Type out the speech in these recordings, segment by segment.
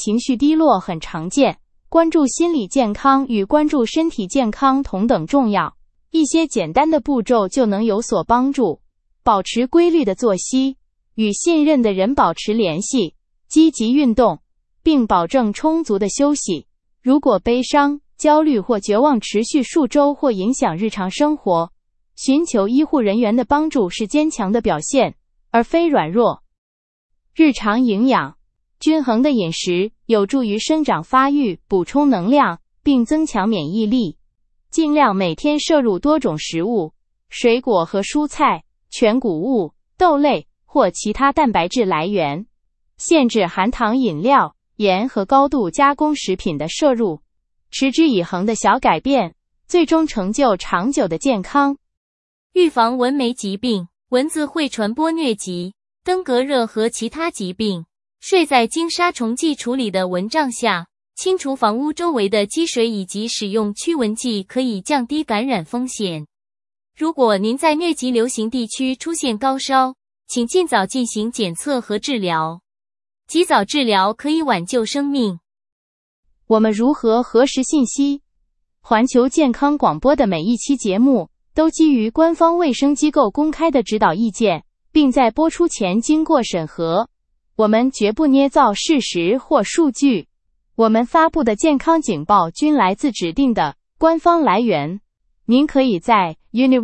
情绪低落很常见，关注心理健康与关注身体健康同等重要。一些简单的步骤就能有所帮助。保持规律的作息，与信任的人保持联系，积极运动，并保证充足的休息。如果悲伤、焦虑或绝望持续数周或影响日常生活，寻求医护人员的帮助是坚强的表现，而非软弱。日常营养，均衡的饮食有助于生长发育，补充能量，并增强免疫力。尽量每天摄入多种食物，水果和蔬菜、全谷物、豆类或其他蛋白质来源。限制含糖饮料、盐和高度加工食品的摄入。持之以恒的小改变，最终成就长久的健康。 预防蚊媒疾病。蚊子会传播疟疾、登革热和其他疾病。睡在经杀虫剂处理的蚊帐下，清除房屋周围的积水以及使用驱蚊剂可以降低感染风险。如果您在疟疾流行地区出现高烧，请尽早进行检测和治疗。及早治疗可以挽救生命。 我们如何核实信息？环球健康广播的每一期节目都基于官方卫生机构公开的指导意见，并在播出前经过审核。我们绝不捏造事实或数据。我们发布的健康警报均来自指定的官方来源。您可以在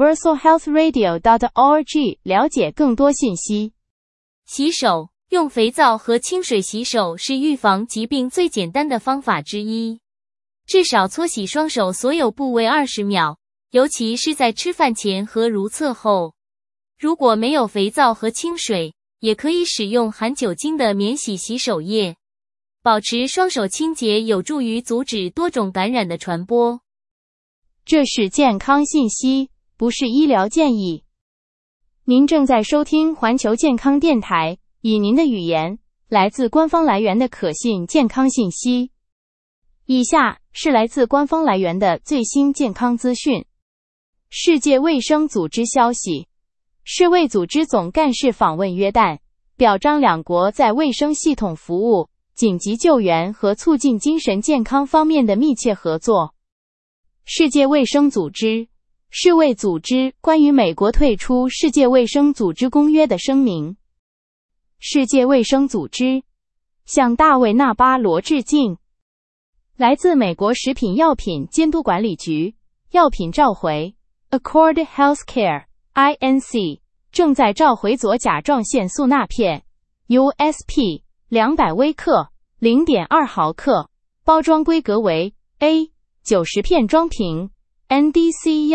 universalhealthradio.org 了解更多信息。 洗手。用肥皂和清水洗手是预防疾病最简单的方法之一。至少搓洗双手所有部位20秒，尤其是在吃饭前和如厕后。如果没有肥皂和清水，也可以使用含酒精的免洗洗手液。保持双手清洁有助于阻止多种感染的传播。 这是健康信息，不是医疗建议。您正在收听环球健康电台，以您的语言，来自官方来源的可信健康信息。以下是来自官方来源的最新健康资讯。世界卫生组织消息，世卫组织总干事访问约旦，表彰两国在卫生系统服务、紧急救援和促进精神健康方面的密切合作。世界卫生组织，世卫组织关于美国退出世界卫生组织公约的声明。世界卫生组织向大卫·纳巴罗致敬。来自美国食品药品监督管理局，药品召回 Accord Healthcare Inc. 正在召回左甲状腺素钠片 USP 200微克 0.2 毫克，包装规格为 A 90片装瓶 NDC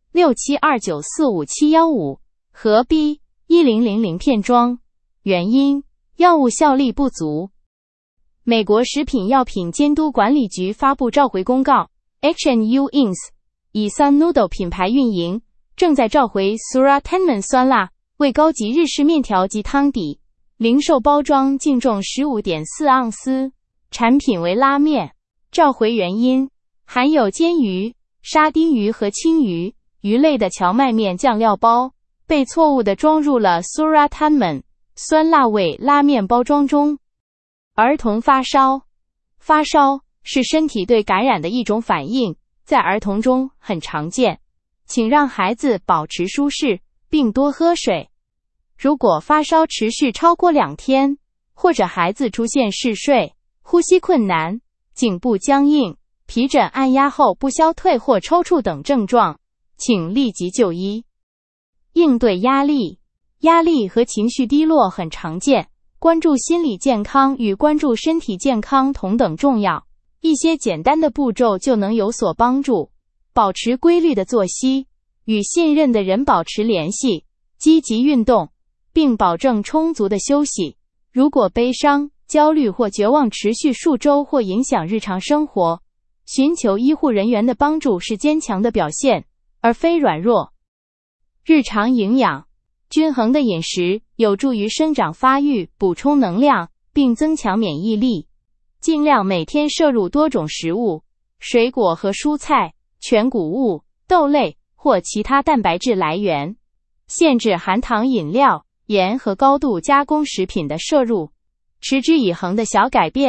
167294571和 B 1000片装。原因：药物效力不足。美国食品药品监督管理局发布召回公告 ，H&U Inc. 以 Sun Noodle 品牌运营，正在召回 Suratenman 酸辣为高级日式面条及汤底，零售包装净重 15.4 盎司，产品为拉面。召回原因：含有煎鱼、沙丁鱼和青鱼、鱼类的荞麦面酱料包被错误地装入了 Suratenman酸辣味拉面包装中。儿童发烧。发烧是身体对感染的一种反应，在儿童中很常见。请让孩子保持舒适，并多喝水。如果发烧持续超过2天，或者孩子出现嗜睡、呼吸困难、颈部僵硬、皮疹按压后不消退或抽搐等症状，请立即就医。应对压力。压力和情绪低落很常见，关注心理健康与关注身体健康同等重要。一些简单的步骤就能有所帮助。保持规律的作息，与信任的人保持联系，积极运动，并保证充足的休息。如果悲伤、焦虑或绝望持续数周或影响日常生活，寻求医护人员的帮助是坚强的表现，而非软弱。日常营养，均衡的饮食有助于生长发育，补充能量，并增强免疫力。尽量每天摄入多种食物，水果和蔬菜、全谷物、豆类或其他蛋白质来源。限制含糖饮料、盐和高度加工食品的摄入。持之以恒的小改变，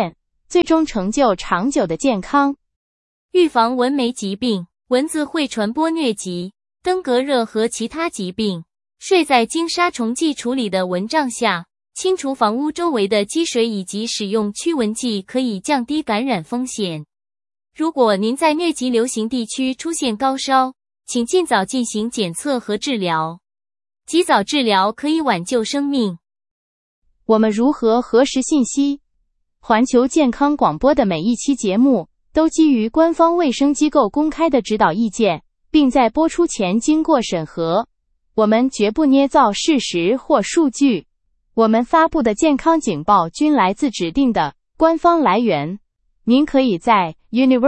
最终成就长久的健康。 预防蚊媒疾病。蚊子会传播疟疾、登革热和其他疾病。睡在经杀虫剂处理的蚊帐下，清除房屋周围的积水以及使用驱蚊剂可以降低感染风险。如果您在疟疾流行地区出现高烧，请尽早进行检测和治疗。及早治疗可以挽救生命。 我们如何核实信息？环球健康广播的每一期节目都基于官方卫生机构公开的指导意见，并在播出前经过审核。我们绝不捏造事实或数据。我们发布的健康警报均来自指定的官方来源。您可以在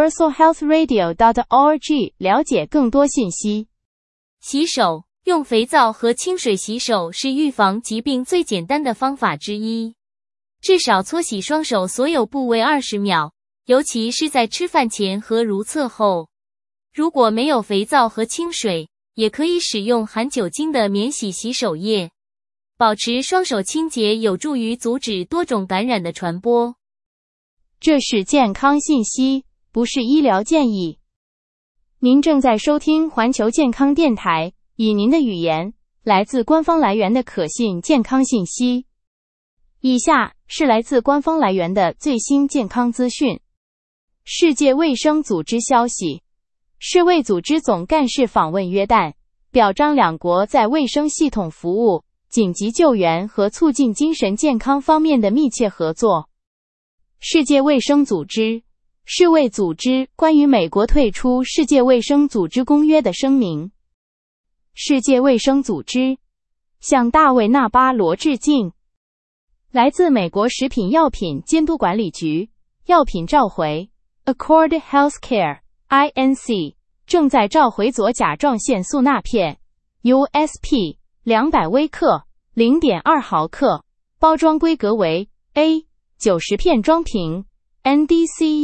universalhealthradio.org 了解更多信息。 洗手。用肥皂和清水洗手是预防疾病最简单的方法之一。至少搓洗双手所有部位20秒，尤其是在吃饭前和如厕后。如果没有肥皂和清水，也可以使用含酒精的免洗洗手液。保持双手清洁有助于阻止多种感染的传播。 这是健康信息，不是医疗建议。您正在收听环球健康电台，以您的语言，来自官方来源的可信健康信息。以下是来自官方来源的最新健康资讯。世界卫生组织消息，世卫组织总干事访问约旦，表彰两国在卫生系统服务、紧急救援和促进精神健康方面的密切合作。世界卫生组织，世卫组织关于美国退出世界卫生组织公约的声明。世界卫生组织向大卫·纳巴罗致敬。来自美国食品药品监督管理局，药品召回 Accord Healthcare Inc. 正在召回左甲状腺素钠片 USP 200微克 0.2 毫克，包装规格为 A 90片装瓶 NDC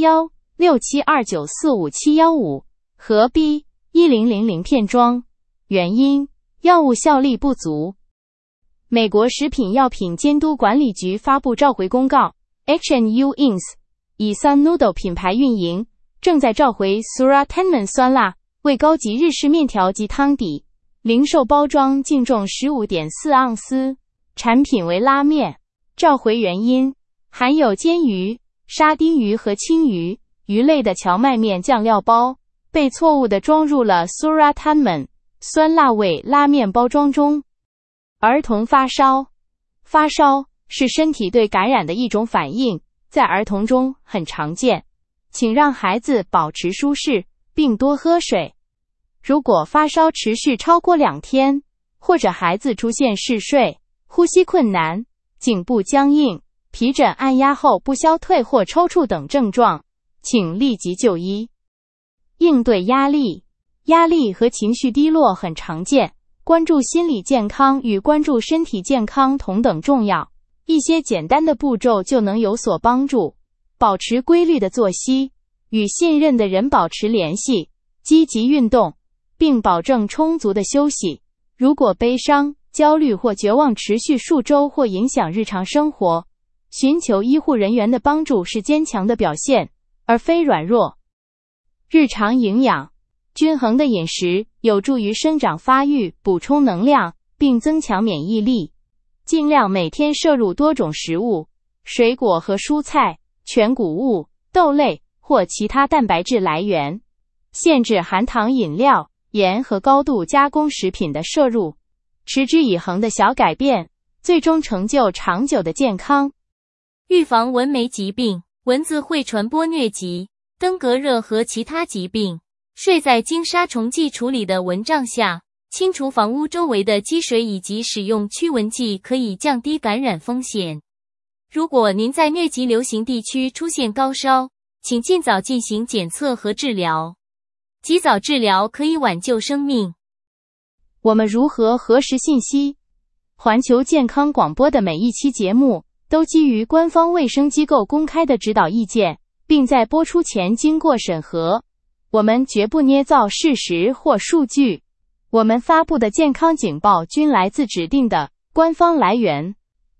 167294571和 B 1000片装。原因：药物效力不足。美国食品药品监督管理局发布召回公告 ，H&U Inc. 以 Sun Noodle 品牌运营，正在召回 Suratanman 酸辣为高级日式面条及汤底，零售包装净重 15.4 盎司，产品为拉面。召回原因：含有煎鱼、沙丁鱼和青鱼、鱼类的荞麦面酱料包被错误地装入了 Suratanman 酸辣味拉面包装中。儿童发烧。发烧是身体对感染的一种反应，在儿童中很常见。请让孩子保持舒适，并多喝水。如果发烧持续超过2天，或者孩子出现嗜睡、呼吸困难、颈部僵硬、皮疹按压后不消退或抽搐等症状，请立即就医。应对压力。压力和情绪低落很常见，关注心理健康与关注身体健康同等重要。一些简单的步骤就能有所帮助。保持规律的作息，与信任的人保持联系，积极运动，并保证充足的休息。如果悲伤、焦虑或绝望持续数周或影响日常生活，寻求医护人员的帮助是坚强的表现，而非软弱。日常营养。均衡的饮食有助于生长发育，补充能量，并增强免疫力。尽量每天摄入多种食物，水果和蔬菜、全谷物、豆类或其他蛋白质来源。限制含糖饮料、盐和高度加工食品的摄入。持之以恒的小改变，最终成就长久的健康。 预防蚊媒疾病。蚊子会传播疟疾、登革热和其他疾病。睡在经杀虫剂处理的蚊帐下，清除房屋周围的积水以及使用驱蚊剂可以降低感染风险。如果您在疟疾流行地区出现高烧，请尽早进行检测和治疗。及早治疗可以挽救生命。 我们如何核实信息？环球健康广播的每一期节目都基于官方卫生机构公开的指导意见，并在播出前经过审核。我们绝不捏造事实或数据。我们发布的健康警报均来自指定的官方来源。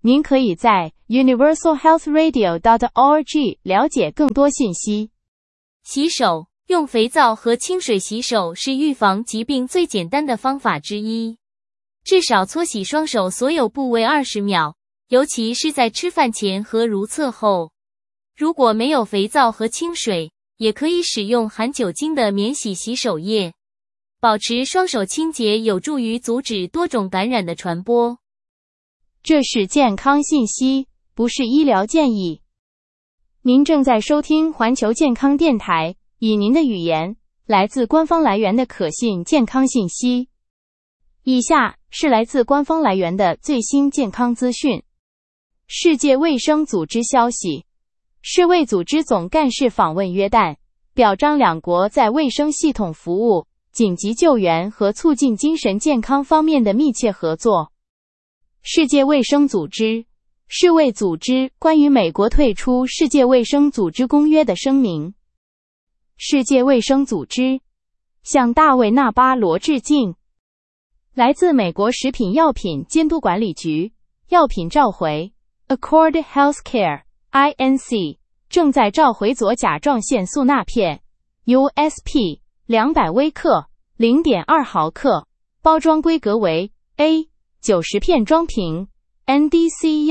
您可以在 universalhealthradio.org 了解更多信息。 洗手，用肥皂和清水洗手是预防疾病最简单的方法之一。至少搓洗双手所有部位20秒，尤其是在吃饭前和如厕后。如果没有肥皂和清水，也可以使用含酒精的免洗洗手液。保持双手清洁有助于阻止多种感染的传播。 这是健康信息，不是医疗建议。您正在收听环球健康电台，以您的语言，来自官方来源的可信健康信息。以下是来自官方来源的最新健康资讯。世界卫生组织消息，世卫组织总干事访问约旦，表彰两国在卫生系统服务、紧急救援和促进精神健康方面的密切合作。世界卫生组织，世卫组织关于美国退出世界卫生组织公约的声明。世界卫生组织向大卫·纳巴罗致敬。来自美国食品药品监督管理局，药品召回 Accord Healthcare Inc. 正在召回左甲状腺素钠片 USP 200微克 0.2 毫克，包装规格为 A 90片装瓶 NDC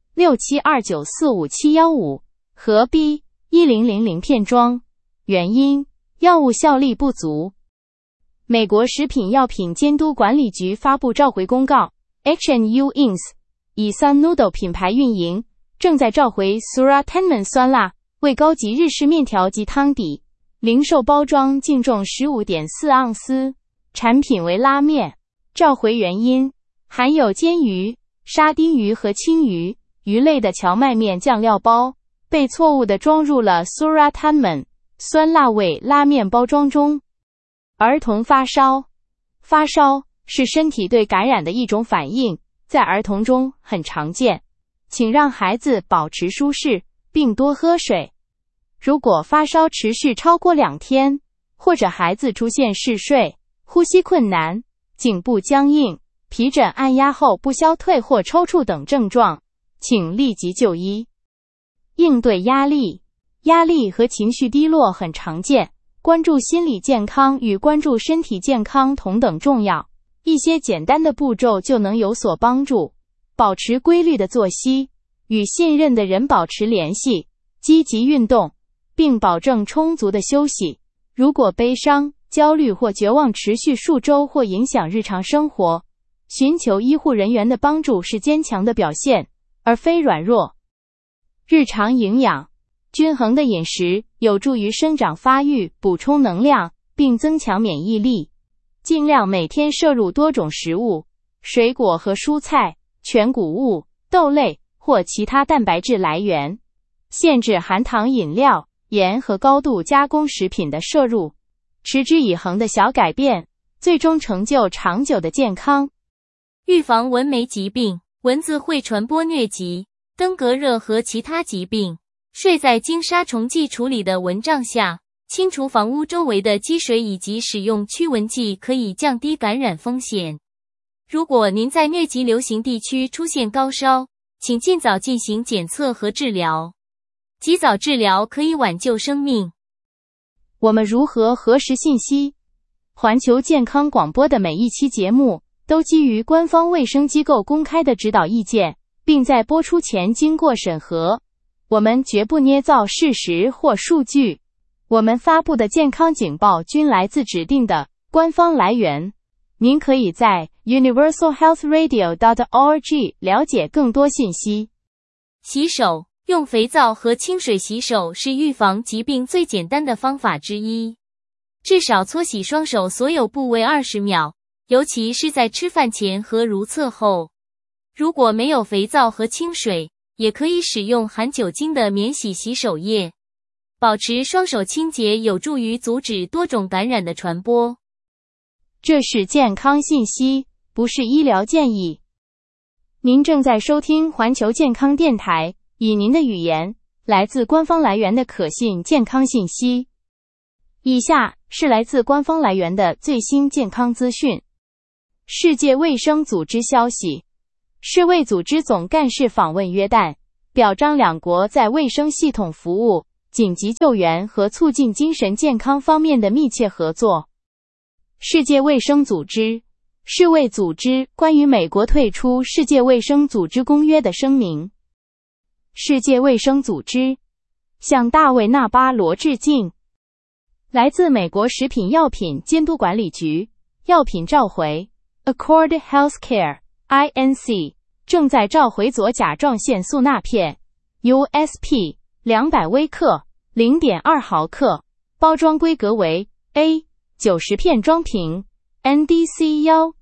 167294571和 B 1000片装。原因：药物效力不足。美国食品药品监督管理局发布召回公告 ，H&U Inc. 以 Sun Noodle 品牌运营，正在召回 Suratanman 酸辣为高级日式面条及汤底，零售包装净重 15.4 盎司，产品为拉面。召回原因：含有煎鱼、沙丁鱼和青鱼、鱼类的荞麦面酱料包，被错误地装入了 Suratanman 酸辣味拉面包装中。儿童发烧，发烧是身体对感染的一种反应，在儿童中很常见，请让孩子保持舒适，并多喝水。如果发烧持续超过2天，或者孩子出现嗜睡、呼吸困难、颈部僵硬、皮疹按压后不消退或抽搐等症状，请立即就医。应对压力，压力和情绪低落很常见，关注心理健康与关注身体健康同等重要。一些简单的步骤就能有所帮助。保持规律的作息，与信任的人保持联系，积极运动，并保证充足的休息。如果悲伤、焦虑或绝望持续数周或影响日常生活，寻求医护人员的帮助是坚强的表现，而非软弱。日常营养，均衡的饮食有助于生长发育，补充能量，并增强免疫力。尽量每天摄入多种食物，水果和蔬菜、全谷物、豆类或其他蛋白质来源。限制含糖饮料、盐和高度加工食品的摄入。持之以恒的小改变，最终成就长久的健康。 预防蚊媒疾病，蚊子会传播疟疾、登革热和其他疾病。睡在经杀虫剂处理的蚊帐下，清除房屋周围的积水以及使用驱蚊剂可以降低感染风险。如果您在疟疾流行地区出现高烧，请尽早进行检测和治疗。及早治疗可以挽救生命。 我们如何核实信息？环球健康广播的每一期节目都基于官方卫生机构公开的指导意见，并在播出前经过审核。我们绝不捏造事实或数据。我们发布的健康警报均来自指定的官方来源。您可以在 universalhealthradio.org 了解更多信息。 洗手，用肥皂和清水洗手是预防疾病最简单的方法之一。至少搓洗双手所有部位20秒，尤其是在吃饭前和如厕后。如果没有肥皂和清水，也可以使用含酒精的免洗洗手液。保持双手清洁有助于阻止多种感染的传播。 这是健康信息，不是医疗建议。您正在收听环球健康电台，以您的语言，来自官方来源的可信健康信息。以下是来自官方来源的最新健康资讯。世界卫生组织消息， 世卫组织总干事访问约旦，表彰两国在卫生系统服务、紧急救援和促进精神健康方面的密切合作。世界卫生组织、世卫组织关于美国退出世界卫生组织公约的声明。世界卫生组织向大卫·纳巴罗致敬。来自美国食品药品监督管理局，药品召回 Accord Healthcare Inc. 正在召回左甲状腺素钠片 USP 200微克 0.2 毫克，包装规格为 A 90片装瓶 NDC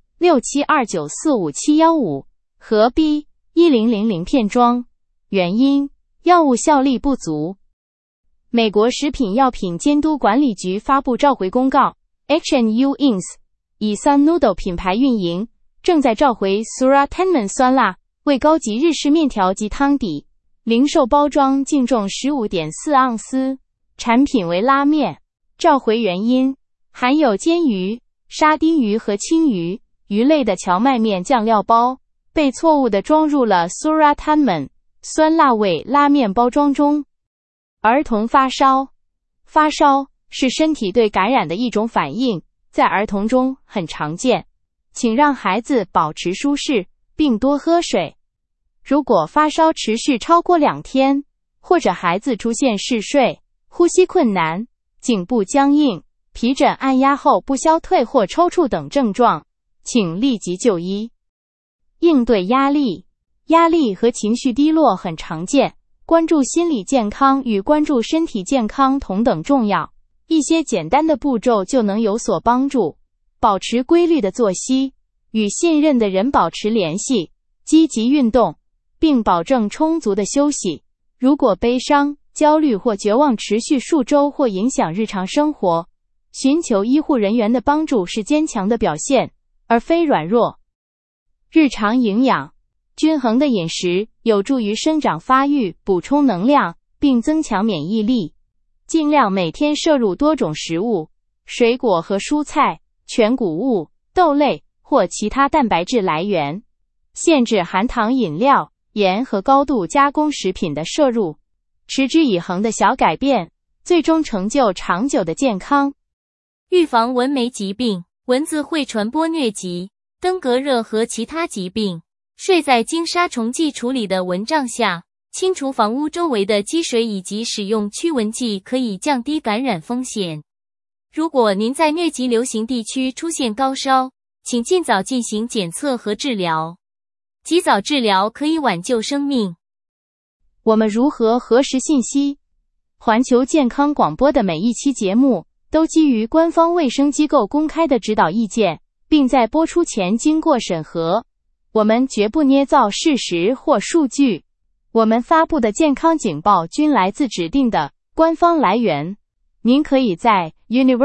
167294571和 B 1000片装。原因：药物效力不足。美国食品药品监督管理局发布召回公告 H&U Inc. 以 Sun Noodle 品牌运营，正在召回 Suratenman 酸辣为高级日式面条及汤底，零售包装净重 15.4 盎司，产品为拉面。召回原因：含有煎鱼、沙丁鱼和青鱼、鱼类的荞麦面酱料包被错误地装入了 Suratenman 酸辣味拉面包装中。儿童发烧。发烧是身体对感染的一种反应，在儿童中很常见。请让孩子保持舒适，并多喝水。如果发烧持续超过2天，或者孩子出现嗜睡、呼吸困难、颈部僵硬、皮疹按压后不消退或抽搐等症状，请立即就医。应对压力。压力和情绪低落很常见，关注心理健康与关注身体健康同等重要。一些简单的步骤就能有所帮助。保持规律的作息，与信任的人保持联系，积极运动，并保证充足的休息。如果悲伤、焦虑或绝望持续数周或影响日常生活，寻求医护人员的帮助是坚强的表现，而非软弱。日常营养。均衡的饮食有助于生长发育，补充能量，并增强免疫力。尽量每天摄入多种食物，水果和蔬菜、全谷物、豆类或其他蛋白质来源。限制含糖饮料、盐和高度加工食品的摄入。持之以恒的小改变，最终成就长久的健康。 预防蚊媒疾病。蚊子会传播疟疾、登革热和其他疾病。睡在经杀虫剂处理的蚊帐下，清除房屋周围的积水以及使用驱蚊剂可以降低感染风险。如果您在疟疾流行地区出现高烧，请尽早进行检测和治疗。及早治疗可以挽救生命。 我们如何核实信息？环球健康广播的每一期节目都基于官方卫生机构公开的指导意见，并在播出前经过审核。我们绝不捏造事实或数据。我们发布的健康警报均来自指定的官方来源。您可以在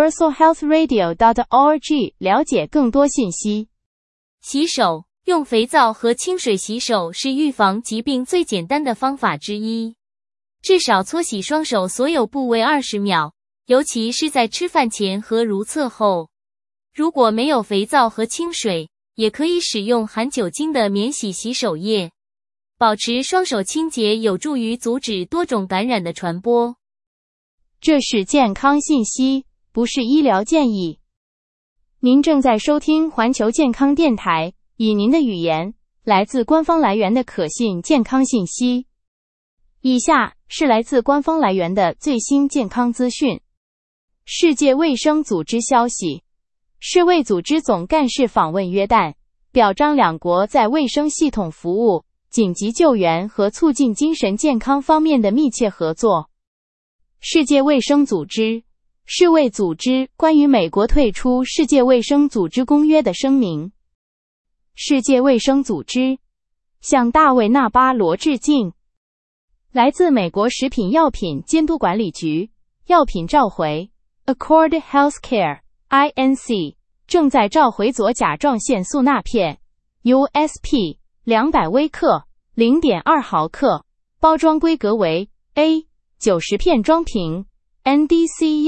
universalhealthradio.org 了解更多信息。 洗手。用肥皂和清水洗手是预防疾病最简单的方法之一。至少搓洗双手所有部位20秒，尤其是在吃饭前和如厕后。如果没有肥皂和清水，也可以使用含酒精的免洗洗手液。保持双手清洁有助于阻止多种感染的传播。 这是健康信息，不是医疗建议。您正在收听环球健康电台，以您的语言，来自官方来源的可信健康信息。以下是来自官方来源的最新健康资讯。世界卫生组织消息，世卫组织总干事访问约旦，表彰两国在卫生系统服务、紧急救援和促进精神健康方面的密切合作。世界卫生组织、世卫组织关于美国退出世界卫生组织公约的声明。世界卫生组织向大卫·纳巴罗致敬。来自美国食品药品监督管理局，药品召回 Accord Healthcare Inc. 正在召回左甲状腺素钠片 USP 200微克 0.2 毫克，包装规格为 A 90片装瓶 NDC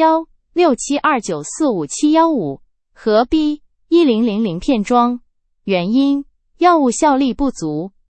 167294571和 B 1000片装。原因：药物效力不足。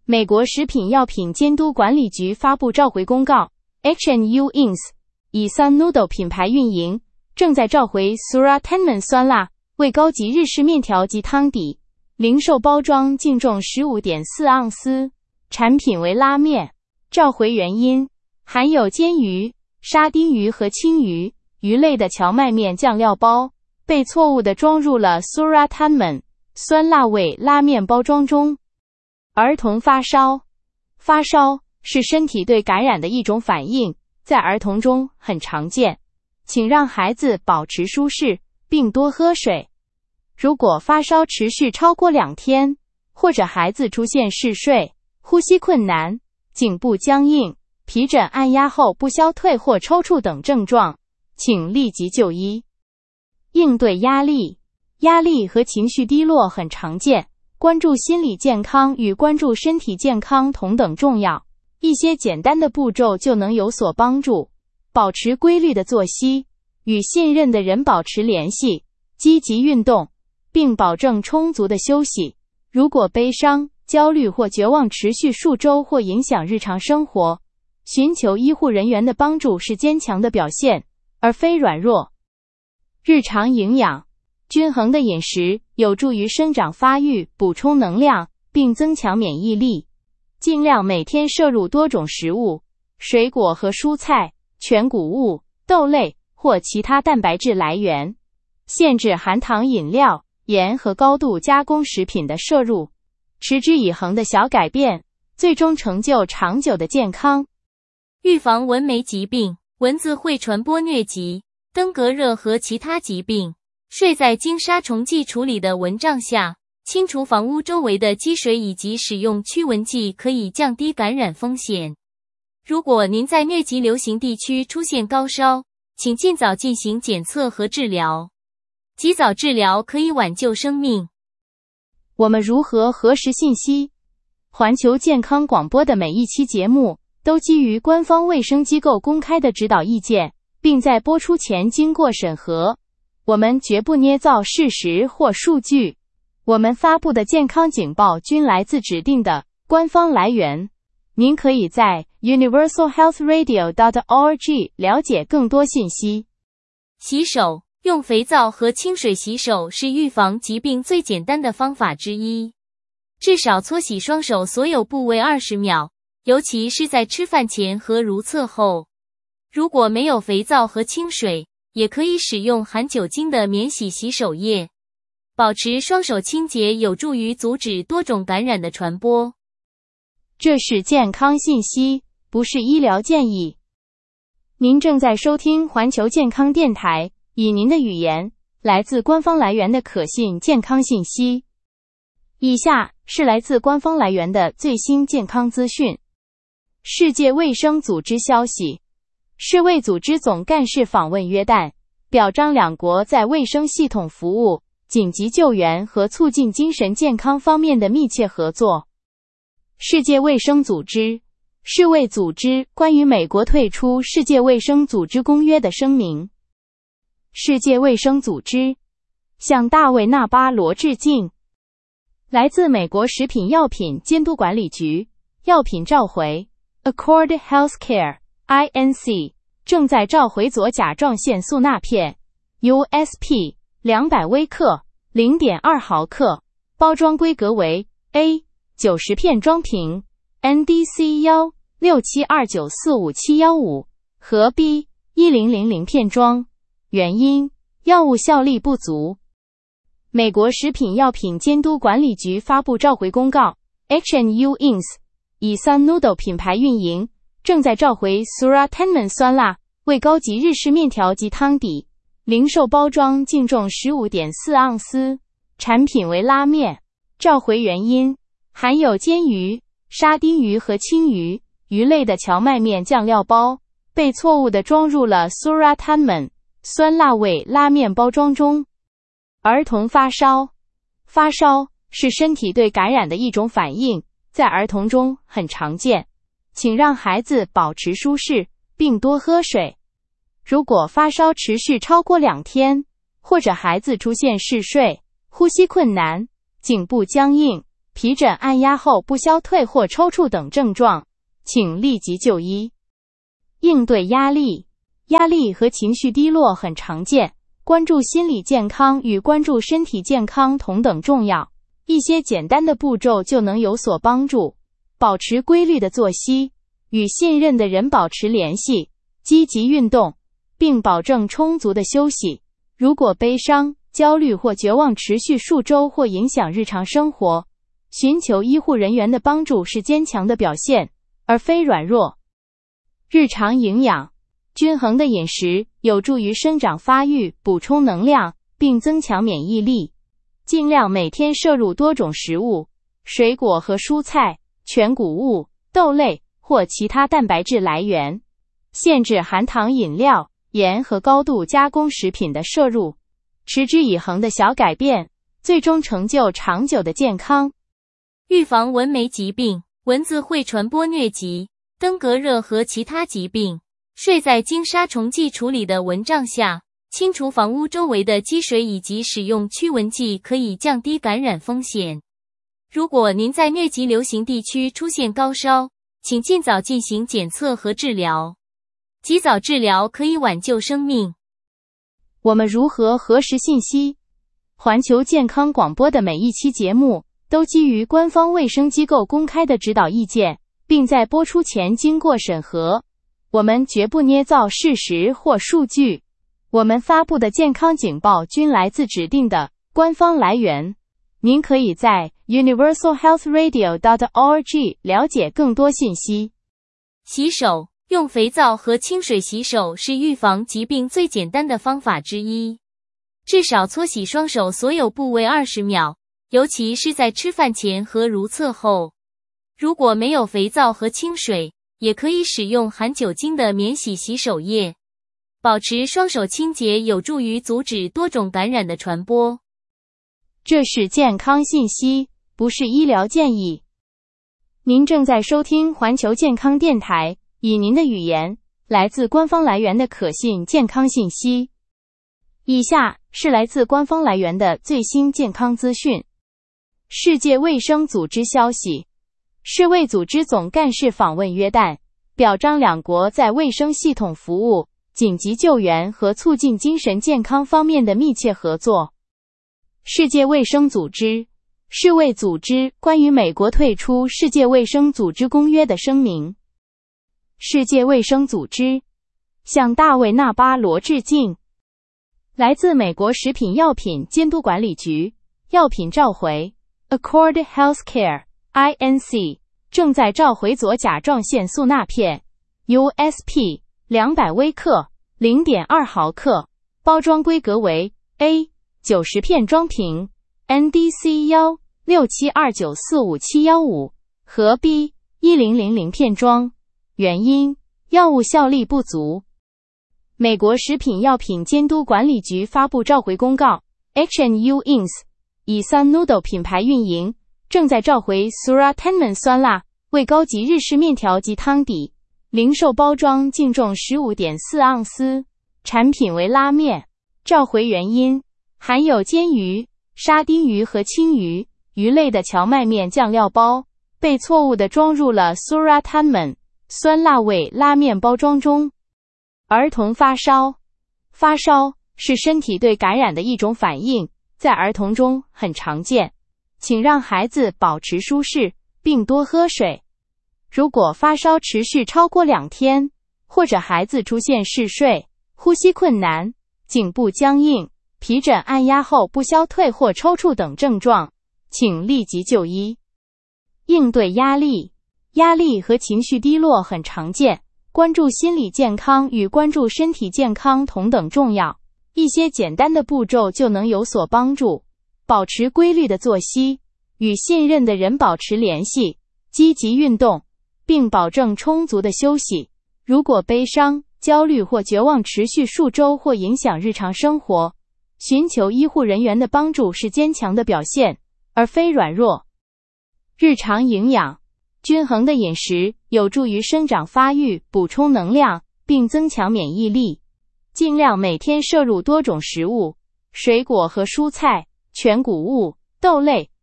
美国食品药品监督管理局发布召回公告 ，H&U Inc. 以 Sun Noodle 品牌运营，正在召回 Suratanman 酸辣味高级日式面条及汤底，零售包装净重 15.4 盎司，产品为拉面。召回原因：含有煎鱼、沙丁鱼和青鱼、鱼类的荞麦面酱料包，被错误地装入了 Suratanman 酸辣味拉面包装中。儿童发烧，发烧是身体对感染的一种反应，在儿童中很常见，请让孩子保持舒适，并多喝水。如果发烧持续超过2天，或者孩子出现嗜睡、呼吸困难、颈部僵硬、皮疹按压后不消退或抽搐等症状，请立即就医。应对压力，压力和情绪低落很常见，关注心理健康与关注身体健康同等重要。一些简单的步骤就能有所帮助。保持规律的作息，与信任的人保持联系，积极运动，并保证充足的休息。如果悲伤、焦虑或绝望持续数周或影响日常生活，寻求医护人员的帮助是坚强的表现，而非软弱。日常营养，均衡的饮食有助于生长发育，补充能量，并增强免疫力。尽量每天摄入多种食物，水果和蔬菜、全谷物、豆类或其他蛋白质来源。限制含糖饮料、盐和高度加工食品的摄入。持之以恒的小改变，最终成就长久的健康。 预防蚊媒疾病，蚊子会传播疟疾、登革热和其他疾病。睡在经杀虫剂处理的蚊帐下，清除房屋周围的积水以及使用驱蚊剂可以降低感染风险。如果您在疟疾流行地区出现高烧，请尽早进行检测和治疗。及早治疗可以挽救生命。 我们如何核实信息？环球健康广播的每一期节目都基于官方卫生机构公开的指导意见，并在播出前经过审核。我们绝不捏造事实或数据。我们发布的健康警报均来自指定的官方来源。您可以在 universalhealthradio.org 了解更多信息。 洗手，用肥皂和清水洗手是预防疾病最简单的方法之一。至少搓洗双手所有部位20秒，尤其是在吃饭前和如厕后。如果没有肥皂和清水，也可以使用含酒精的免洗洗手液。保持双手清洁有助于阻止多种感染的传播。 这是健康信息，不是医疗建议。您正在收听环球健康电台，以您的语言，来自官方来源的可信健康信息。以下是来自官方来源的最新健康资讯。世界卫生组织消息，世卫组织总干事访问约旦，表彰两国在卫生系统服务、紧急救援和促进精神健康方面的密切合作。世界卫生组织，世卫组织关于美国退出世界卫生组织公约的声明。世界卫生组织向大卫·纳巴罗致敬。来自美国食品药品监督管理局，药品召回 Accord Healthcare Inc. 正在召回左甲状腺素钠片 USP 200微克 0.2 毫克，包装规格为 A 90片装瓶 NDC 16729457115和 B 1000片装。原因：药物效力不足。美国食品药品监督管理局发布召回公告 H&U Inc. 以 Sun Noodle 品牌运营，正在召回 Suratanman 酸辣味高级日式面条及汤底，零售包装净重 15.4 盎司，产品为拉面。召回原因：含有煎鱼、沙丁鱼和青鱼、鱼类的荞麦面酱料包，被错误地装入了 Suratanman 酸辣味拉面包装中。儿童发烧，发烧是身体对感染的一种反应，在儿童中很常见，请让孩子保持舒适，并多喝水。如果发烧持续超过2天，或者孩子出现嗜睡、呼吸困难、颈部僵硬、 皮疹、按压后不消退或抽搐等症状，请立即就医。应对压力。压力和情绪低落很常见，关注心理健康与关注身体健康同等重要。一些简单的步骤就能有所帮助。保持规律的作息，与信任的人保持联系，积极运动，并保证充足的休息。如果悲伤、焦虑或绝望持续数周或影响日常生活，寻求医护人员的帮助是坚强的表现，而非软弱。日常营养。均衡的饮食有助于生长发育，补充能量，并增强免疫力。尽量每天摄入多种食物，水果和蔬菜、全谷物、豆类或其他蛋白质来源。限制含糖饮料、盐和高度加工食品的摄入。持之以恒的小改变，最终成就长久的健康。 预防蚊媒疾病。蚊子会传播疟疾、登革热和其他疾病。睡在经杀虫剂处理的蚊帐下，清除房屋周围的积水以及使用驱蚊剂可以降低感染风险。如果您在疟疾流行地区出现高烧，请尽早进行检测和治疗。及早治疗可以挽救生命。 我们如何核实信息？环球健康广播的每一期节目都基于官方卫生机构公开的指导意见，并在播出前经过审核。我们绝不捏造事实或数据。我们发布的健康警报均来自指定的官方来源。您可以在 universalhealthradio.org 了解更多信息。 洗手。用肥皂和清水洗手是预防疾病最简单的方法之一。至少搓洗双手所有部位20秒，尤其是在吃饭前和如厕后。如果没有肥皂和清水，也可以使用含酒精的免洗洗手液。保持双手清洁有助于阻止多种感染的传播。 这是健康信息，不是医疗建议。您正在收听环球健康电台，以您的语言，来自官方来源的可信健康信息。以下是来自官方来源的最新健康资讯。世界卫生组织消息，世卫组织总干事访问约旦，表彰两国在卫生系统服务、紧急救援和促进精神健康方面的密切合作。世界卫生组织，世卫组织关于美国退出世界卫生组织公约的声明。世界卫生组织向大卫·纳巴罗致敬。来自美国食品药品监督管理局，药品召回 Accord Healthcare Inc. 正在召回左甲状腺素钠片 USP 200微克 0.2 毫克，包装规格为 A 90片装瓶 NDC 167294571和 B 1000片装。原因：药物效力不足。美国食品药品监督管理局发布召回公告 ，H&U Inc. 以 Sun Noodle 品牌运营，正在召回 Suratenman 酸辣为高级日式面条及汤底，零售包装净重 15.4 盎司，产品为拉面。召回原因：含有煎鱼、沙丁鱼和青鱼、鱼类的荞麦面酱料包被错误地装入了 Suratenman 酸辣味拉面包装中。儿童发烧。发烧是身体对感染的一种反应，在儿童中很常见。请让孩子保持舒适，并多喝水。如果发烧持续超过2天，或者孩子出现嗜睡、呼吸困难、颈部僵硬、皮疹按压后不消退或抽搐等症状，请立即就医。应对压力。压力和情绪低落很常见，关注心理健康与关注身体健康同等重要。一些简单的步骤就能有所帮助。保持规律的作息，与信任的人保持联系，积极运动，并保证充足的休息。如果悲伤、焦虑或绝望持续数周或影响日常生活，寻求医护人员的帮助是坚强的表现，而非软弱。日常营养。均衡的饮食有助于生长发育，补充能量，并增强免疫力。尽量每天摄入多种食物，水果和蔬菜、全谷物、豆类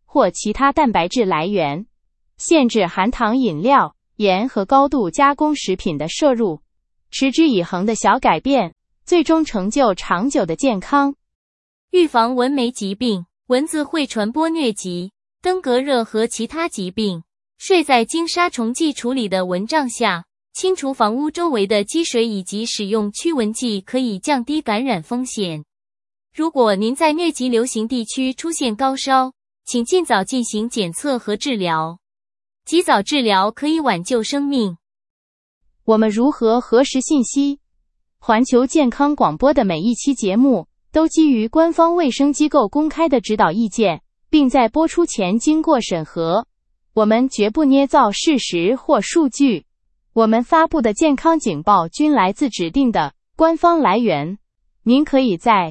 或其他蛋白质来源，限制含糖饮料、盐和高度加工食品的摄入，持之以恒的小改变，最终成就长久的健康。 预防蚊媒疾病。蚊子会传播疟疾、登革热和其他疾病。睡在经杀虫剂处理的蚊帐下，清除房屋周围的积水以及使用驱蚊剂可以降低感染风险。如果您在疟疾流行地区出现高烧，请尽早进行检测和治疗。及早治疗可以挽救生命。 我们如何核实信息？环球健康广播的每一期节目都基于官方卫生机构公开的指导意见，并在播出前经过审核。我们绝不捏造事实或数据。我们发布的健康警报均来自指定的官方来源。您可以在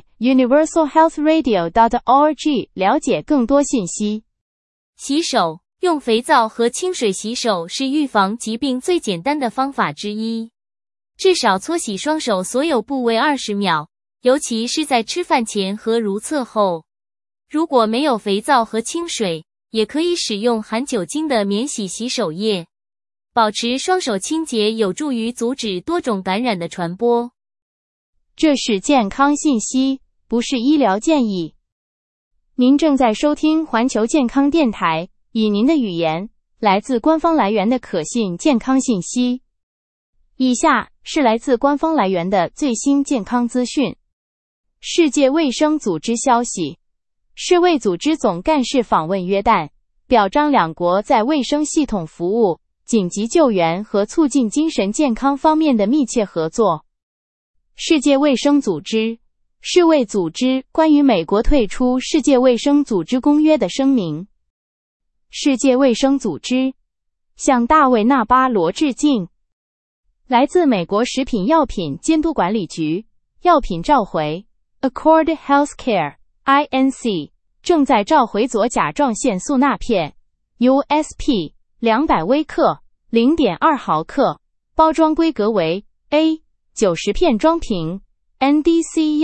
universalhealthradio.org 了解更多信息。 洗手，用肥皂和清水洗手是预防疾病最简单的方法之一。至少搓洗双手所有部位20秒，尤其是在吃饭前和如厕后。如果没有肥皂和清水，也可以使用含酒精的免洗洗手液。保持双手清洁有助于阻止多种感染的传播。 这是健康信息，不是医疗建议。您正在收听环球健康电台，以您的语言，来自官方来源的可信健康信息。以下是来自官方来源的最新健康资讯。世界卫生组织消息，世卫组织总干事访问约旦，表彰两国在卫生系统服务、紧急救援和促进精神健康方面的密切合作。世界卫生组织，世卫组织关于美国退出世界卫生组织公约的声明。世界卫生组织向大卫·纳巴罗致敬。来自美国食品药品监督管理局，药品召回 Accord Healthcare Inc. 正在召回左甲状腺素钠片 USP 200微克 0.2 毫克，包装规格为 A 90片装瓶 NDC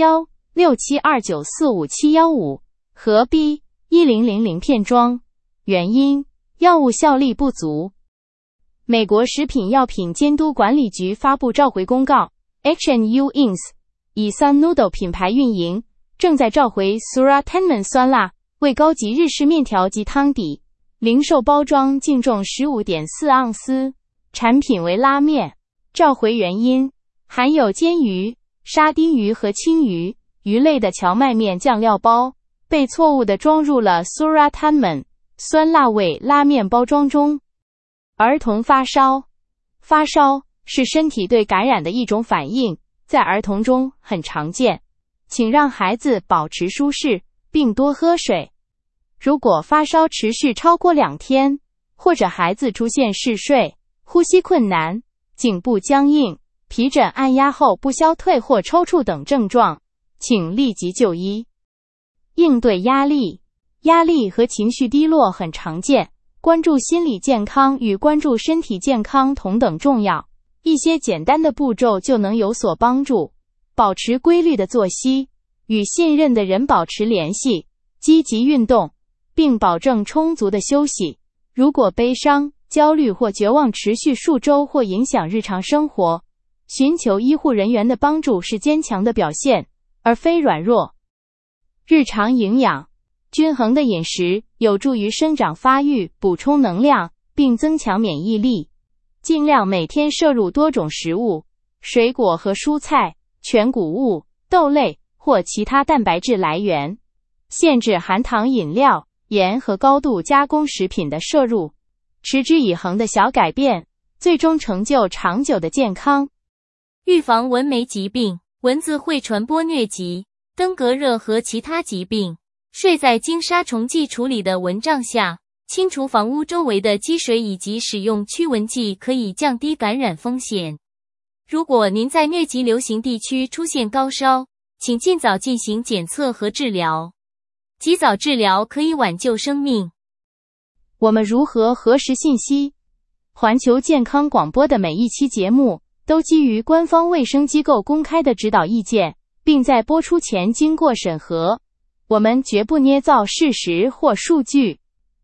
167294571和 B 1000片装。原因：药物效力不足。美国食品药品监督管理局发布召回公告 ，HNU Inc. 以 Sun Noodle 品牌运营，正在召回 Suratanman 酸辣味高级日式面条及汤底，零售包装净重 15.4 盎司，产品为拉面。召回原因：含有煎鱼、沙丁鱼和青鱼、鱼类的荞麦面酱料包，被错误地装入了 Suratanman 酸辣味拉面包装中。儿童发烧，发烧是身体对感染的一种反应，在儿童中很常见。请让孩子保持舒适，并多喝水。如果发烧持续超过2天，或者孩子出现嗜睡、呼吸困难、颈部僵硬、皮疹按压后不消退或抽搐等症状，请立即就医。应对压力，压力和情绪低落很常见，关注心理健康与关注身体健康同等重要。一些简单的步骤就能有所帮助。保持规律的作息，与信任的人保持联系，积极运动，并保证充足的休息。如果悲伤、焦虑或绝望持续数周或影响日常生活，寻求医护人员的帮助是坚强的表现，而非软弱。日常营养，均衡的饮食有助于生长发育，补充能量，并增强免疫力。尽量每天摄入多种食物，水果和蔬菜、全谷物、豆类或其他蛋白质来源。限制含糖饮料、盐和高度加工食品的摄入。持之以恒的小改变，最终成就长久的健康。 预防蚊媒疾病。蚊子会传播疟疾、登革热和其他疾病。睡在经杀虫剂处理的蚊帐下，清除房屋周围的积水以及使用驱蚊剂可以降低感染风险。如果您在疟疾流行地区出现高烧，请尽早进行检测和治疗。及早治疗可以挽救生命。 我们如何核实信息？环球健康广播的每一期节目都基于官方卫生机构公开的指导意见，并在播出前经过审核。我们绝不捏造事实或数据。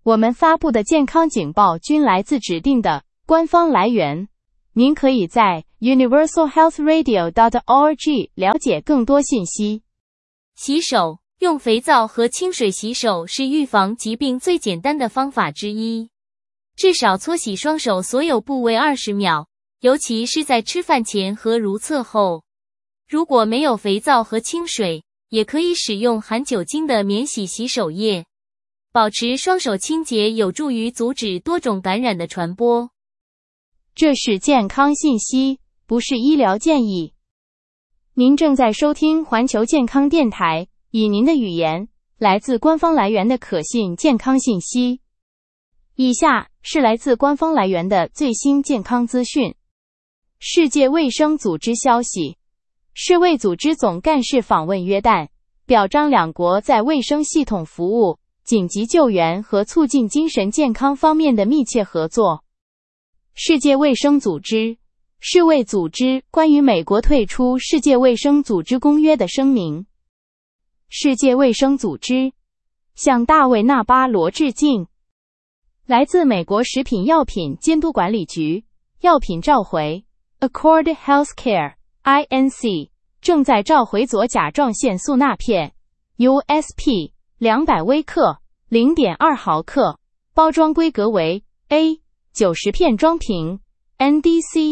我们发布的健康警报均来自指定的官方来源。您可以在 universalhealthradio.org 了解更多信息。 洗手，用肥皂和清水洗手是预防疾病最简单的方法之一。至少搓洗双手所有部位20秒，尤其是在吃饭前和如厕后。如果没有肥皂和清水，也可以使用含酒精的免洗洗手液。保持双手清洁有助于阻止多种感染的传播。 这是健康信息，不是医疗建议。您正在收听环球健康电台，以您的语言，来自官方来源的可信健康信息。以下是来自官方来源的最新健康资讯。世界卫生组织消息，世卫组织总干事访问约旦，表彰两国在卫生系统服务、紧急救援和促进精神健康方面的密切合作。世界卫生组织、世卫组织关于美国退出世界卫生组织公约的声明。世界卫生组织向大卫·纳巴罗致敬。来自美国食品药品监督管理局，药品召回 Accord Healthcare Inc. 正在召回左甲状腺素钠片 USP 200微克 0.2 毫克，包装规格为 A 90片装瓶 NDC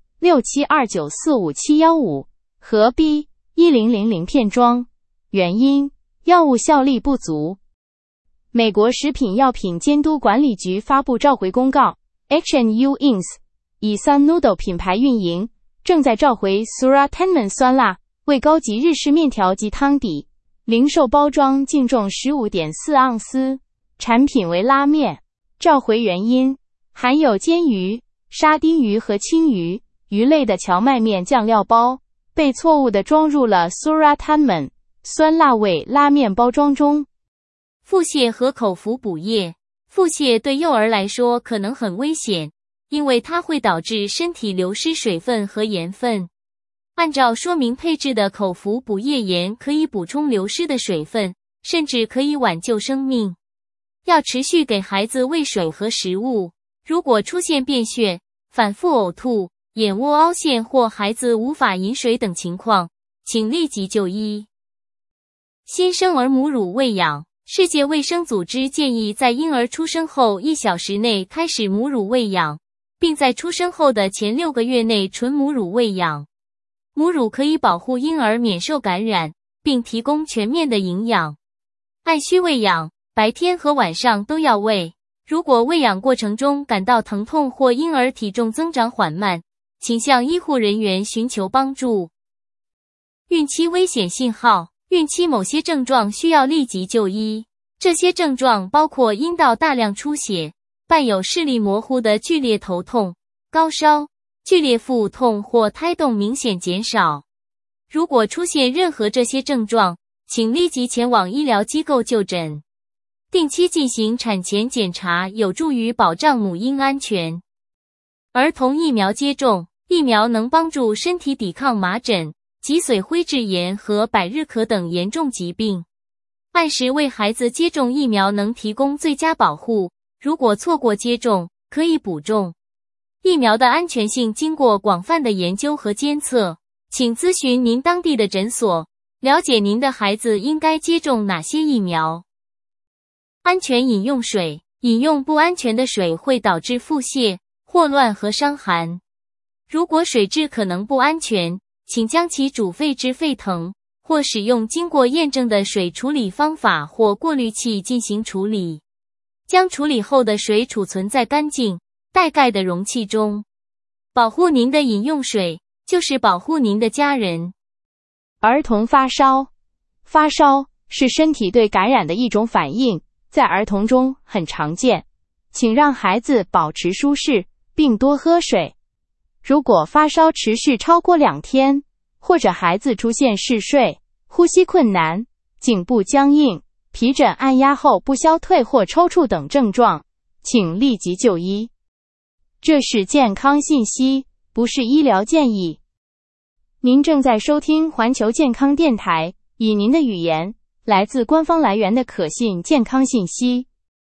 167294571和 B 1000片装。原因：药物效力不足。美国食品药品监督管理局发布召回公告 ，HNU Inc. 以 Sun Noodle 品牌运营，正在召回 Suratenman 酸辣为高级日式面条及汤底，零售包装净重 15.4 盎司，产品为拉面。召回原因：含有煎鱼、沙丁鱼和青鱼、鱼类的荞麦面酱料包，被错误地装入了 Suratenman 酸辣味拉面包装中。 腹泻和口服补液。腹泻对幼儿来说可能很危险，因为它会导致身体流失水分和盐分。按照说明配置的口服补液盐可以补充流失的水分，甚至可以挽救生命。要持续给孩子喂水和食物。如果出现便血、反复呕吐、眼窝凹陷或孩子无法饮水等情况，请立即就医。新生儿母乳喂养。世界卫生组织建议在婴儿出生后1小时内开始母乳喂养，并在出生后的前6个月内纯母乳喂养。母乳可以保护婴儿免受感染，并提供全面的营养。按需喂养，白天和晚上都要喂。如果喂养过程中感到疼痛或婴儿体重增长缓慢，请向医护人员寻求帮助。孕期危险信号。孕期某些症状需要立即就医，这些症状包括阴道大量出血、伴有视力模糊的剧烈头痛、高烧、剧烈腹痛或胎动明显减少。如果出现任何这些症状，请立即前往医疗机构就诊。定期进行产前检查有助于保障母婴安全。儿童疫苗接种。疫苗能帮助身体抵抗麻疹、脊髓灰质炎和百日咳等严重疾病。按时为孩子接种疫苗能提供最佳保护，如果错过接种，可以补种。疫苗的安全性经过广泛的研究和监测，请咨询您当地的诊所，了解您的孩子应该接种哪些疫苗。安全饮用水。饮用不安全的水会导致腹泻、霍乱和伤寒。如果水质可能不安全，请将其煮沸至沸腾，或使用经过验证的水处理方法或过滤器进行处理。将处理后的水储存在干净、带盖的容器中。保护您的饮用水，就是保护您的家人。 儿童发烧。发烧是身体对感染的一种反应，在儿童中很常见。请让孩子保持舒适，并多喝水。如果发烧持续超过2天，或者孩子出现嗜睡、呼吸困难、颈部僵硬、皮疹按压后不消退或抽搐等症状，请立即就医。这是健康信息，不是医疗建议。您正在收听环球健康电台，以您的语言，来自官方来源的可信健康信息。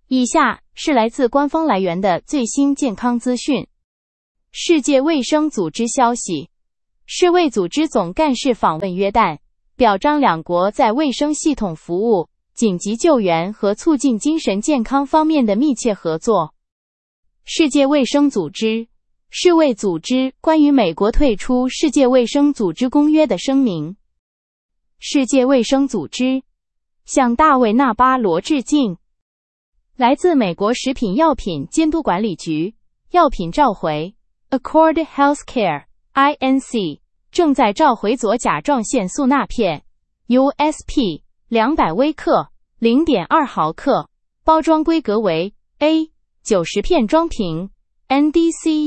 以下是来自官方来源的最新健康资讯。世界卫生组织消息，世卫组织总干事访问约旦，表彰两国在卫生系统服务、紧急救援和促进精神健康方面的密切合作。世界卫生组织、世卫组织关于美国退出世界卫生组织公约的声明。世界卫生组织向大卫·纳巴罗致敬。来自美国食品药品监督管理局，药品召回 Accord Healthcare Inc. 正在召回左甲状腺素钠片 USP 200微克 0.2 毫克，包装规格为 A 90片装瓶 NDC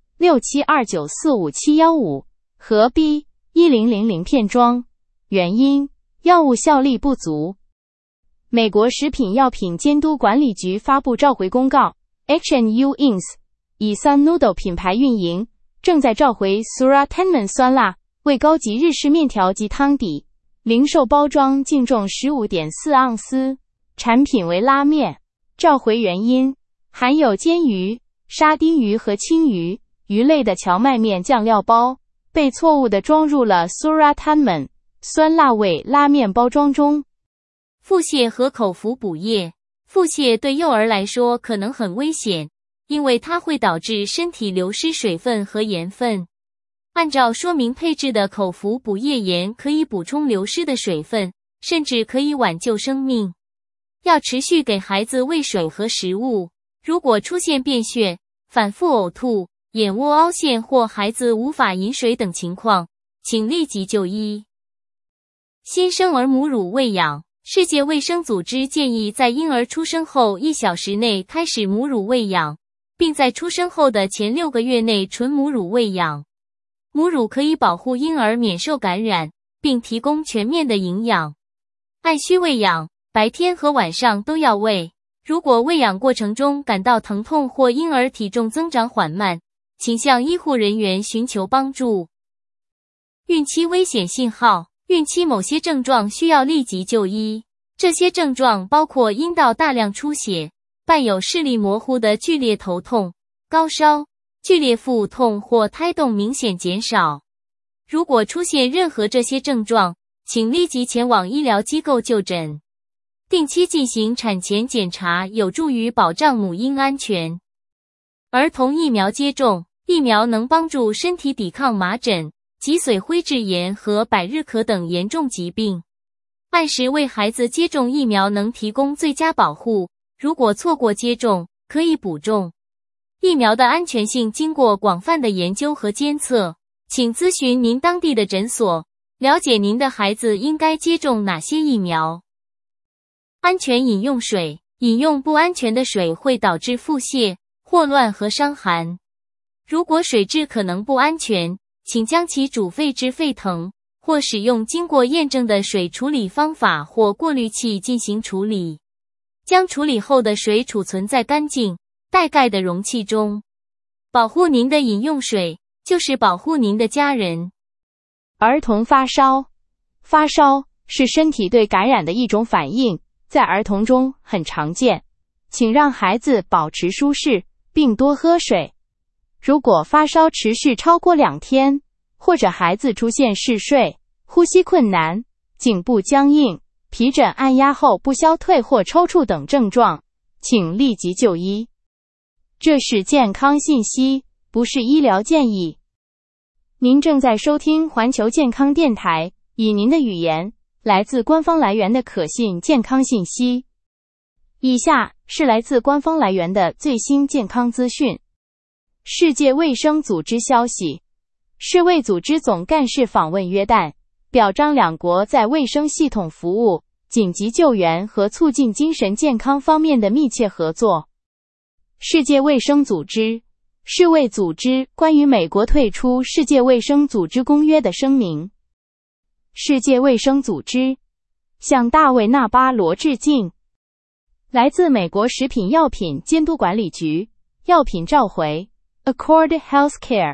167294571和 B 1000片装。原因：药物效力不足。美国食品药品监督管理局发布召回公告 ，H&U Inc. 以 Sun Noodle 品牌运营，正在召回 Suratenman 酸辣为高级日式面条及汤底，零售包装净重 15.4 盎司，产品为拉面。召回原因：含有煎鱼、沙丁鱼和青鱼、鱼类的荞麦面酱料包被错误地装入了 Suratenman 酸辣味拉面包装中。 腹泻和口服补液。腹泻对幼儿来说可能很危险，因为它会导致身体流失水分和盐分。按照说明配置的口服补液盐可以补充流失的水分，甚至可以挽救生命。要持续给孩子喂水和食物。如果出现便血、反复呕吐、眼窝凹陷或孩子无法饮水等情况，请立即就医。新生儿母乳喂养。世界卫生组织建议在婴儿出生后1小时内开始母乳喂养，并在出生后的前6个月内纯母乳喂养。母乳可以保护婴儿免受感染，并提供全面的营养。按需喂养，白天和晚上都要喂。如果喂养过程中感到疼痛或婴儿体重增长缓慢，请向医护人员寻求帮助。孕期危险信号。孕期某些症状需要立即就医，这些症状包括阴道大量出血、伴有视力模糊的剧烈头痛、高烧、剧烈腹痛或胎动明显减少。如果出现任何这些症状，请立即前往医疗机构就诊。定期进行产前检查有助于保障母婴安全。儿童疫苗接种。疫苗能帮助身体抵抗麻疹、脊髓灰质炎和百日咳等严重疾病。按时为孩子接种疫苗能提供最佳保护，如果错过接种，可以补种。疫苗的安全性经过广泛的研究和监测，请咨询您当地的诊所，了解您的孩子应该接种哪些疫苗。安全饮用水。饮用不安全的水会导致腹泻、霍乱和伤寒。如果水质可能不安全，请将其煮沸至沸腾，或使用经过验证的水处理方法或过滤器进行处理。将处理后的水储存在干净、带盖的容器中。保护您的饮用水，就是保护您的家人。 儿童发烧。发烧是身体对感染的一种反应，在儿童中很常见。请让孩子保持舒适，并多喝水。如果发烧持续超过2天，或者孩子出现嗜睡、呼吸困难、颈部僵硬、皮疹按压后不消退或抽搐等症状，请立即就医。这是健康信息，不是医疗建议。您正在收听环球健康电台，以您的语言，来自官方来源的可信健康信息。以下是来自官方来源的最新健康资讯。世界卫生组织消息，世卫组织总干事访问约旦，表彰两国在卫生系统服务、紧急救援和促进精神健康方面的密切合作。世界卫生组织、世卫组织关于美国退出世界卫生组织公约的声明。世界卫生组织向大卫·纳巴罗致敬。来自美国食品药品监督管理局，药品召回 Accord Healthcare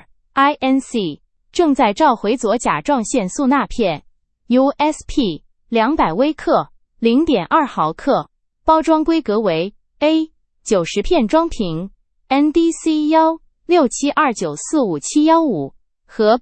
Inc. 正在召回左甲状腺素钠片 USP 200微克 0.2 毫克，包装规格为 A 90片装瓶 NDC 16729457115和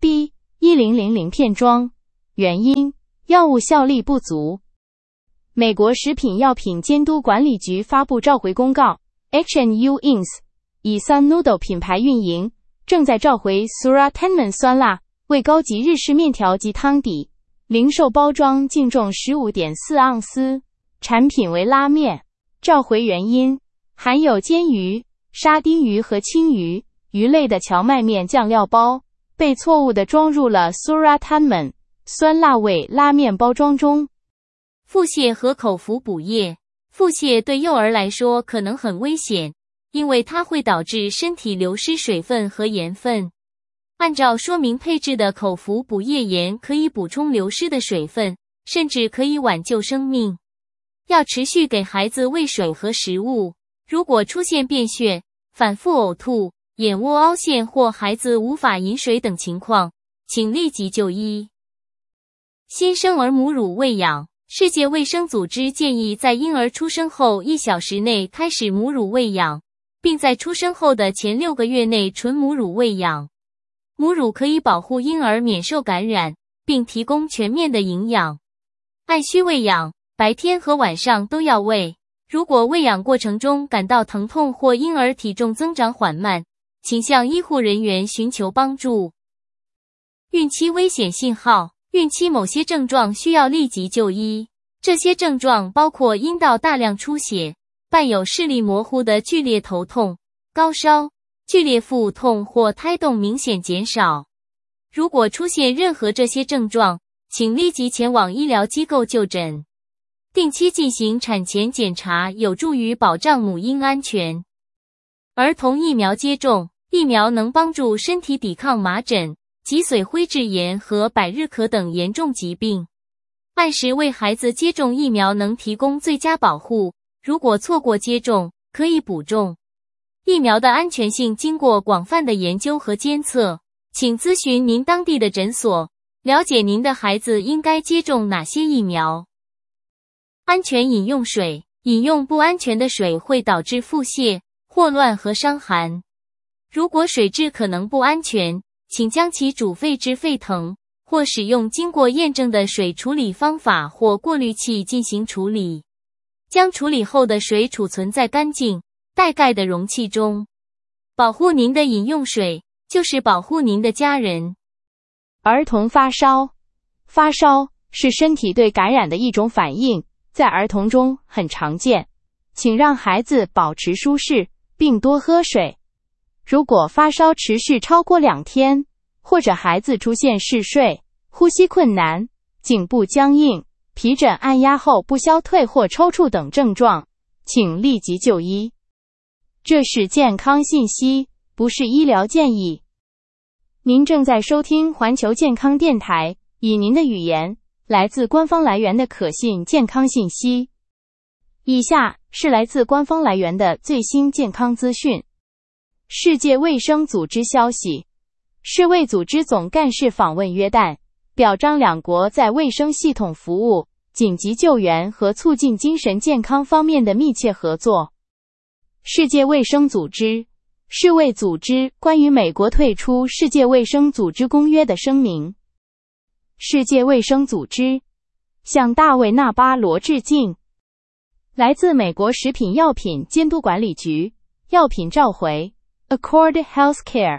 B1000 片装。原因：药物效力不足。美国食品药品监督管理局发布召回公告 ，HNU Inc. 以 Sun Noodle 品牌运营，正在召回 Suratanman 酸辣味高级日式面条及汤底，零售包装净重 15.4 盎司，产品为拉面。召回原因：含有煎鱼、沙丁鱼和青鱼、鱼类的荞麦面酱料包，被错误地装入了 Suratanman 酸辣味拉面包装中。 腹泻和口服补液。腹泻对幼儿来说可能很危险，因为它会导致身体流失水分和盐分。按照说明配置的口服补液盐可以补充流失的水分，甚至可以挽救生命。要持续给孩子喂水和食物。如果出现便血、反复呕吐、眼窝凹陷或孩子无法饮水等情况，请立即就医。新生儿母乳喂养。世界卫生组织建议在婴儿出生后1小时内开始母乳喂养，并在出生后的前6个月内纯母乳喂养。母乳可以保护婴儿免受感染，并提供全面的营养。按需喂养，白天和晚上都要喂。如果喂养过程中感到疼痛或婴儿体重增长缓慢，请向医护人员寻求帮助。孕期危险信号。孕期某些症状需要立即就医，这些症状包括阴道大量出血、伴有视力模糊的剧烈头痛、高烧、剧烈腹痛或胎动明显减少。如果出现任何这些症状，请立即前往医疗机构就诊。定期进行产前检查有助于保障母婴安全。儿童疫苗接种。疫苗能帮助身体抵抗麻疹、脊髓灰质炎和百日咳等严重疾病。按时为孩子接种疫苗能提供最佳保护，如果错过接种，可以补种。疫苗的安全性经过广泛的研究和监测，请咨询您当地的诊所，了解您的孩子应该接种哪些疫苗。安全饮用水。饮用不安全的水会导致腹泻、霍乱和伤寒。如果水质可能不安全，请将其煮沸至沸腾，或使用经过验证的水处理方法或过滤器进行处理。将处理后的水储存在干净、带盖的容器中。保护您的饮用水，就是保护您的家人。 儿童发烧。发烧是身体对感染的一种反应，在儿童中很常见。请让孩子保持舒适，并多喝水。如果发烧持续超过2天，或者孩子出现嗜睡、呼吸困难、颈部僵硬、皮疹按压后不消退或抽搐等症状，请立即就医。这是健康信息，不是医疗建议。您正在收听环球健康电台，以您的语言，来自官方来源的可信健康信息。以下是来自官方来源的最新健康资讯。世界卫生组织消息，世卫组织总干事访问约旦，表彰两国在卫生系统服务、紧急救援和促进精神健康方面的密切合作。世界卫生组织，世卫组织关于美国退出世界卫生组织公约的声明。世界卫生组织向大卫·纳巴罗致敬。来自美国食品药品监督管理局，药品召回 Accord Healthcare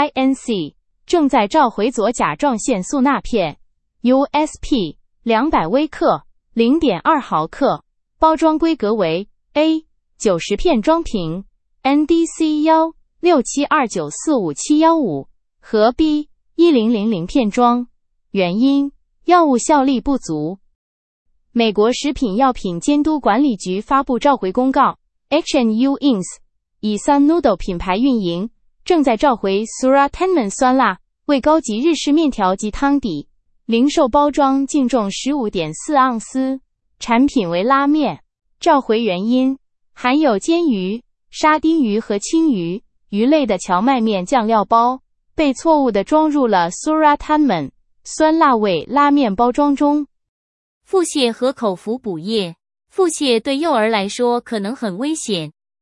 Inc. 正在召回左甲状腺素钠片 USP 200微克 0.2 毫克，包装规格为 A 90片装瓶 NDC 16729457115和 B 1000片装。原因：药物效力不足。美国食品药品监督管理局发布召回公告 HNU Inc. 以 Sun Noodle 品牌运营，正在召回 Suratanman 酸辣味高级日式面条及汤底，零售包装净重 15.4 盎司，产品为拉面。召回原因：含有煎鱼、沙丁鱼和青鱼、鱼类的荞麦面酱料包，被错误地装入了 Suratanman 酸辣味拉面包装中。 腹泻和口服补液。腹泻对幼儿来说可能很危险，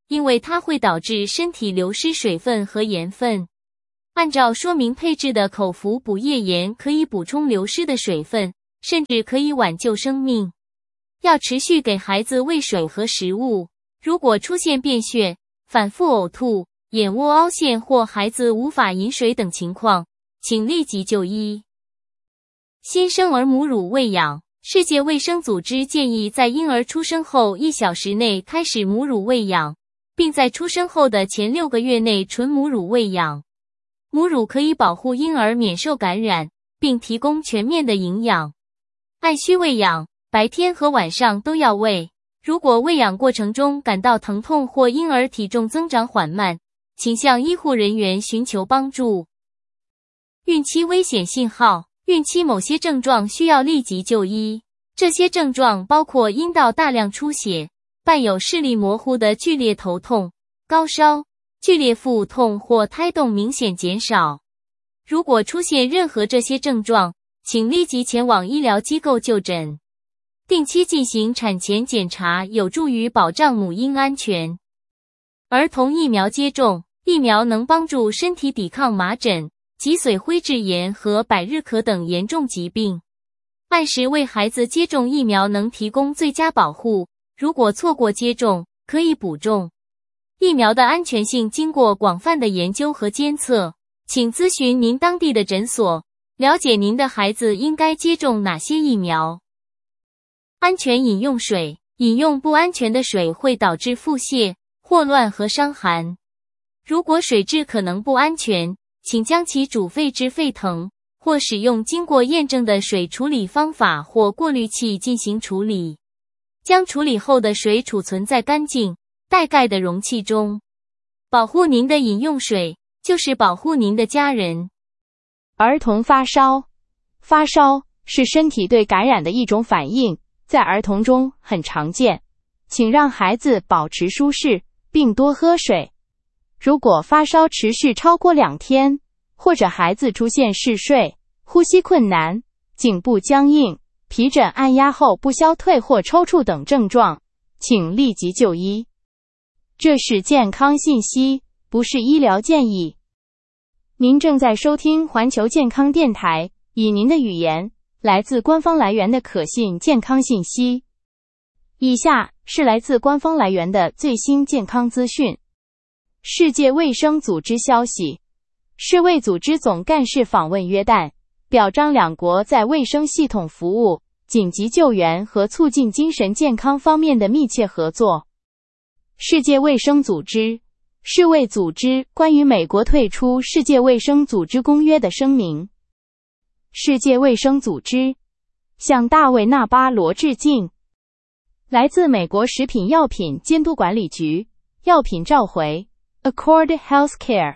因为它会导致身体流失水分和盐分。按照说明配置的口服补液盐可以补充流失的水分，甚至可以挽救生命。要持续给孩子喂水和食物。如果出现便血、反复呕吐、眼窝凹陷或孩子无法饮水等情况，请立即就医。新生儿母乳喂养。世界卫生组织建议在婴儿出生后1小时内开始母乳喂养，并在出生后的前6个月内纯母乳喂养。母乳可以保护婴儿免受感染，并提供全面的营养。按需喂养，白天和晚上都要喂。如果喂养过程中感到疼痛或婴儿体重增长缓慢，请向医护人员寻求帮助。孕期危险信号。孕期某些症状需要立即就医，这些症状包括阴道大量出血，伴有视力模糊的剧烈头痛、高烧、剧烈腹痛或胎动明显减少。如果出现任何这些症状，请立即前往医疗机构就诊。定期进行产前检查有助于保障母婴安全。儿童疫苗接种。疫苗能帮助身体抵抗麻疹、脊髓灰质炎和百日咳等严重疾病。按时为孩子接种疫苗能提供最佳保护，如果错过接种，可以补种。疫苗的安全性经过广泛的研究和监测，请咨询您当地的诊所，了解您的孩子应该接种哪些疫苗。安全饮用水。饮用不安全的水会导致腹泻、霍乱和伤寒。如果水质可能不安全，请将其煮沸至沸腾，或使用经过验证的水处理方法或过滤器进行处理。将处理后的水储存在干净、带盖的容器中。保护您的饮用水，就是保护您的家人。 儿童发烧。发烧是身体对感染的一种反应，在儿童中很常见。请让孩子保持舒适，并多喝水。如果发烧持续超过2天，或者孩子出现嗜睡、呼吸困难、颈部僵硬、皮疹按压后不消退或抽搐等症状，请立即就医。这是健康信息，不是医疗建议。您正在收听环球健康电台，以您的语言，来自官方来源的可信健康信息。以下是来自官方来源的最新健康资讯。世界卫生组织消息，世卫组织总干事访问约旦，表彰两国在卫生系统服务、紧急救援和促进精神健康方面的密切合作。世界卫生组织，世卫组织关于美国退出世界卫生组织公约的声明。世界卫生组织向大卫·纳巴罗致敬。来自美国食品药品监督管理局，药品召回 Accord Healthcare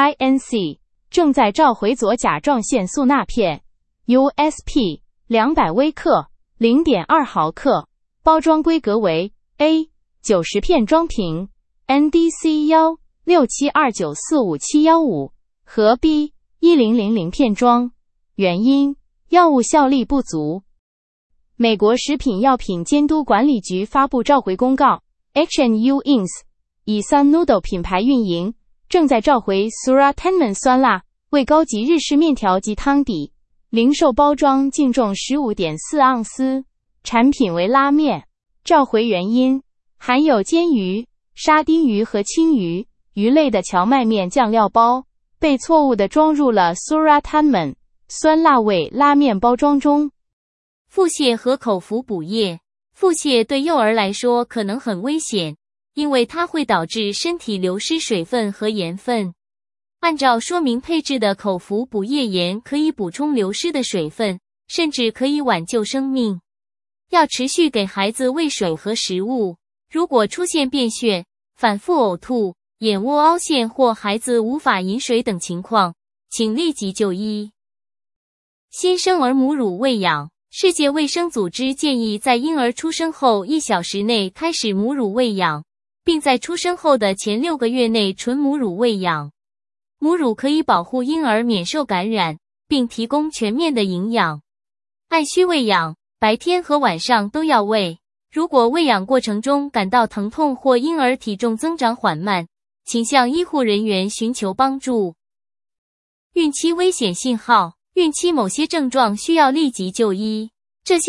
Inc. 正在召回左甲状腺素钠片 USP 200微克 0.2 毫克，包装规格为 A 90片装瓶 NDC 167294571和 B 1000片装。原因：药物效力不足。美国食品药品监督管理局发布召回公告 ，HNU Inc. 以 Sun Noodle 品牌运营，正在召回 Suratanman 酸辣为高级日式面条及汤底，零售包装净重 15.4 盎司，产品为拉面。召回原因：含有煎鱼、沙丁鱼和青鱼、鱼类的荞麦面酱料包，被错误地装入了 Suratanman 酸辣味拉面包装中。 腹泻和口服补液。腹泻对幼儿来说可能很危险，因为它会导致身体流失水分和盐分。按照说明配置的口服补液盐可以补充流失的水分，甚至可以挽救生命。要持续给孩子喂水和食物。如果出现便血、反复呕吐、眼窝凹陷或孩子无法饮水等情况，请立即就医。新生儿母乳喂养。世界卫生组织建议在婴儿出生后1小时内开始母乳喂养，并在出生后的前6个月内纯母乳喂养。母乳可以保护婴儿免受感染，并提供全面的营养。按需喂养，白天和晚上都要喂。 如果喂养过程中感到疼痛或婴儿体重增长缓慢，请向医护人员寻求帮助。孕期危险信号，孕期某些症状需要立即就医。